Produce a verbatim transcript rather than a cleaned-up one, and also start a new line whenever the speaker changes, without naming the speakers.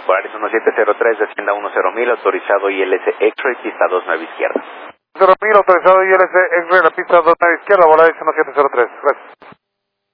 Volaris uno siete cero tres, descienda uno cero mil, autorizado I L S X-Ray, pista dos nueve izquierda.
cero mil, autorizado I L S X-Ray, la pista dos nueve izquierda, Volaris uno siete cero tres. Gracias.